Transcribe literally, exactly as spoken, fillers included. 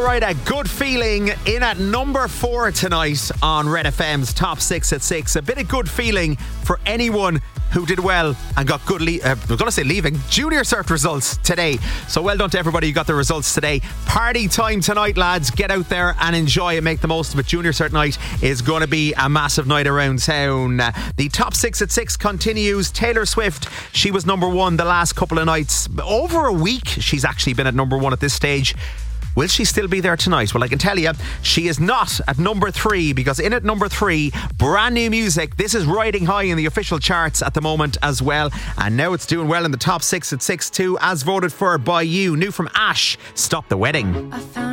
right, a good feeling in at number four tonight on Red F M's Top six at six. A bit of good feeling for anyone who did well and got good, le- uh, I was going to say leaving, Junior Cert results today. So well done to everybody who got the results today. Party time tonight, lads. Get out there and enjoy and make the most of it. Junior Cert night is going to be a massive night around town. Uh, the Top six at six continues. Taylor Swift, she was number one the last couple of nights. Over a week, she's actually been at number one at this stage. Will she still be there tonight? Well, I can tell you, she is not at number three, because in at number three, brand new music. This is riding high in the official charts at the moment as well. And now it's doing well in the top six at six too, as voted for by you. New from Ash, Stop the Wedding.